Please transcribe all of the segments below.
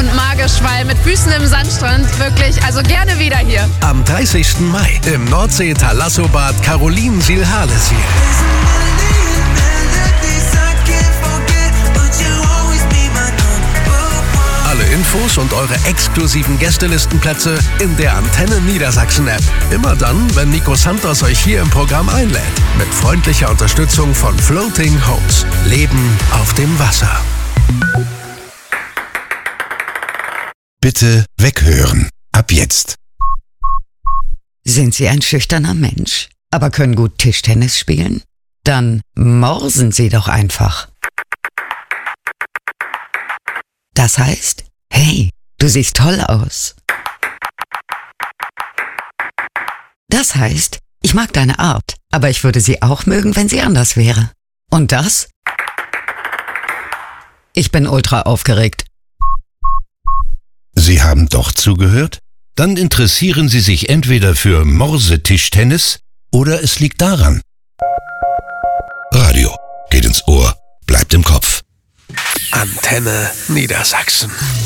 und magisch, weil mit Füßen im Sandstrand wirklich, also gerne wieder hier. Am 30. Mai im Nordsee-Thalasso-Bad Carolinensiel-Harlesiel. Alle Infos und eure exklusiven Gästelistenplätze in der Antenne Niedersachsen-App. Immer dann, wenn Nico Santos euch hier im Programm einlädt. Mit freundlicher Unterstützung von Floating Homes. Leben auf dem Wasser. Bitte weghören. Ab jetzt. Sind Sie ein schüchterner Mensch, aber können gut Tischtennis spielen? Dann morsen Sie doch einfach. Das heißt, hey, du siehst toll aus. Das heißt, ich mag deine Art, aber ich würde sie auch mögen, wenn sie anders wäre. Und das? Ich bin ultra aufgeregt. Sie haben doch zugehört? Dann interessieren Sie sich entweder für Morsetischtennis oder es liegt daran. Radio geht ins Ohr, bleibt im Kopf. Antenne Niedersachsen.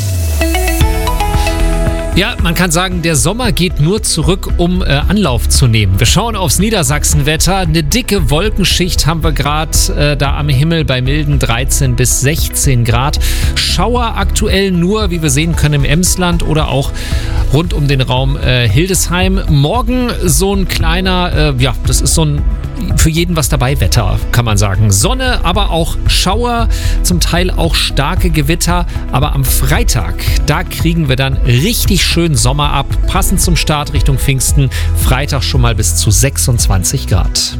Ja, man kann sagen, der Sommer geht nur zurück, um Anlauf zu nehmen. Wir schauen aufs Niedersachsenwetter. Eine dicke Wolkenschicht haben wir gerade da am Himmel bei milden 13 bis 16 Grad. Schauer aktuell nur, wie wir sehen können, im Emsland oder auch rund um den Raum Hildesheim. Morgen so ein kleiner, das ist so ein für jeden was dabei Wetter, kann man sagen. Sonne, aber auch Schauer, zum Teil auch starke Gewitter. Aber am Freitag, da kriegen wir dann richtig schön Sommer ab, passend zum Start Richtung Pfingsten. Freitag schon mal bis zu 26 Grad.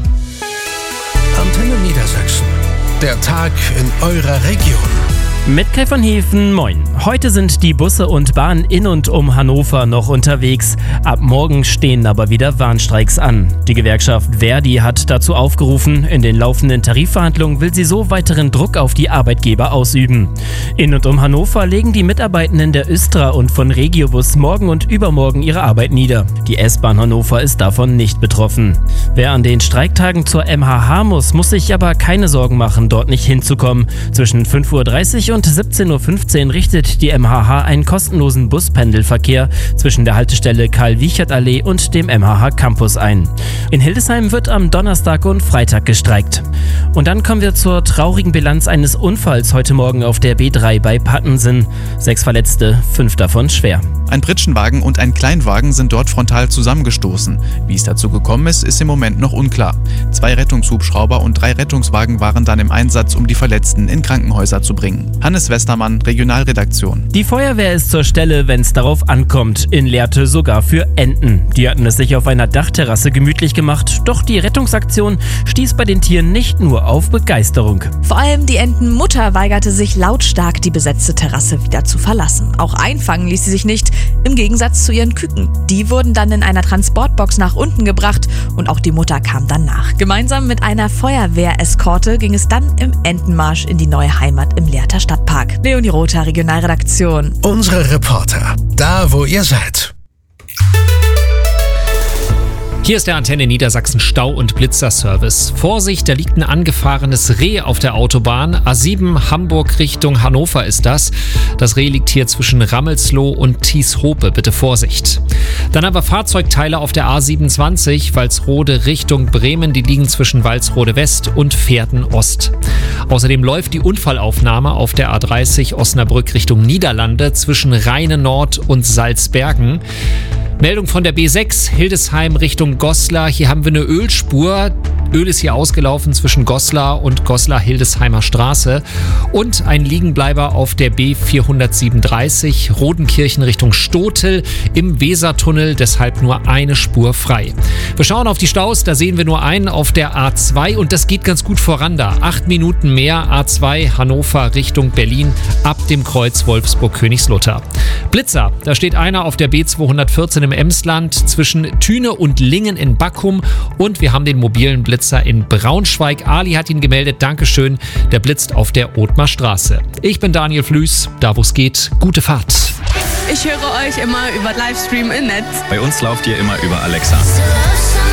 Antenne Niedersachsen. Der Tag in eurer Region. Mit Kai von Hefen, moin. Heute sind die Busse und Bahnen in und um Hannover noch unterwegs. Ab morgen stehen aber wieder Warnstreiks an. Die Gewerkschaft Verdi hat dazu aufgerufen. In den laufenden Tarifverhandlungen will sie so weiteren Druck auf die Arbeitgeber ausüben. In und um Hannover legen die Mitarbeitenden der Östra und von Regiobus morgen und übermorgen ihre Arbeit nieder. Die S-Bahn Hannover ist davon nicht betroffen. Wer an den Streiktagen zur MHH muss sich aber keine Sorgen machen, dort nicht hinzukommen. Zwischen 5:30 Uhr und 17:15 Uhr richtet die MHH einen kostenlosen Buspendelverkehr zwischen der Haltestelle Karl-Wiechert-Allee und dem MHH Campus ein. In Hildesheim wird am Donnerstag und Freitag gestreikt. Und dann kommen wir zur traurigen Bilanz eines Unfalls heute Morgen auf der B3 bei Pattensen. 6 Verletzte, 5 davon schwer. Ein Pritschenwagen und ein Kleinwagen sind dort frontal zusammengestoßen. Wie es dazu gekommen ist, ist im Moment noch unklar. 2 Rettungshubschrauber und 3 Rettungswagen waren dann im Einsatz, um die Verletzten in Krankenhäuser zu bringen. Hannes Westermann, Regionalredaktion. Die Feuerwehr ist zur Stelle, wenn es darauf ankommt. In Lehrte sogar für Enten. Die hatten es sich auf einer Dachterrasse gemütlich gemacht. Doch die Rettungsaktion stieß bei den Tieren nicht nur auf Begeisterung. Vor allem die Entenmutter weigerte sich lautstark, die besetzte Terrasse wieder zu verlassen. Auch einfangen ließ sie sich nicht, im Gegensatz zu ihren Küken. Die wurden dann in einer Transportbox nach unten gebracht und auch die Mutter kam dann nach. Gemeinsam mit einer Feuerwehreskorte ging es dann im Entenmarsch in die neue Heimat im Lehrter Stadtpark. Leonie Rother, Regionalredaktion. Unsere Reporter, da wo ihr seid. Hier ist der Antenne Niedersachsen Stau- und Blitzerservice. Vorsicht, da liegt ein angefahrenes Reh auf der Autobahn. A7 Hamburg Richtung Hannover ist das. Das Reh liegt hier zwischen Rammelsloh und Thieshope. Bitte Vorsicht. Dann haben wir Fahrzeugteile auf der A27 Walsrode Richtung Bremen. Die liegen zwischen Walsrode West und Pferden Ost. Außerdem läuft die Unfallaufnahme auf der A30 Osnabrück Richtung Niederlande zwischen Rheine Nord und Salzbergen. Meldung von der B6 Hildesheim Richtung Goslar. Hier haben wir eine Ölspur. Öl ist hier ausgelaufen zwischen Goslar und Goslar-Hildesheimer Straße. Und ein Liegenbleiber auf der B437 Rodenkirchen Richtung Stotel im Wesertunnel. Deshalb nur eine Spur frei. Wir schauen auf die Staus. Da sehen wir nur einen auf der A2 und das geht ganz gut voran da. 8 Minuten mehr A2 Hannover Richtung Berlin ab dem Kreuz Wolfsburg-Königslutter. Blitzer, da steht einer auf der B214 im Emsland zwischen Thüne und Lingen in Backum und wir haben den mobilen Blitzer in Braunschweig. Ali hat ihn gemeldet. Dankeschön. Der blitzt auf der Othmar Straße. Ich bin Daniel Flüß. Da wo es geht, gute Fahrt. Ich höre euch immer über Livestream im Netz. Bei uns lauft ihr immer über Alexa.